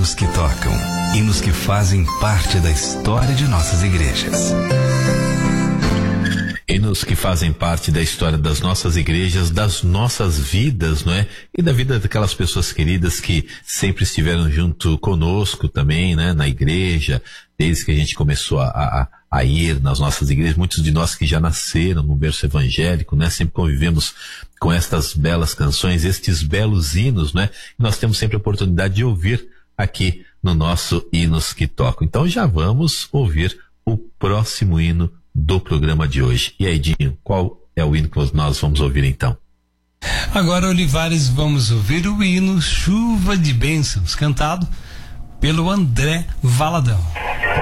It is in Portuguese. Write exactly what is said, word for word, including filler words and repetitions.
hinos que tocam, hinos que fazem parte da história de nossas igrejas. Hinos que fazem parte da história das nossas igrejas, das nossas vidas, não é? E da vida daquelas pessoas queridas que sempre estiveram junto conosco também, né? Na igreja, desde que a gente começou a, a, a ir nas nossas igrejas, muitos de nós que já nasceram no berço evangélico, né? Sempre convivemos com estas belas canções, estes belos hinos, né? E nós temos sempre a oportunidade de ouvir aqui no nosso Hinos que Tocam. Então já vamos ouvir o próximo hino do programa de hoje. E aí, Dinho, qual é o hino que nós vamos ouvir então? Agora, Olivares, vamos ouvir o hino Chuva de Bênçãos, cantado pelo André Valadão.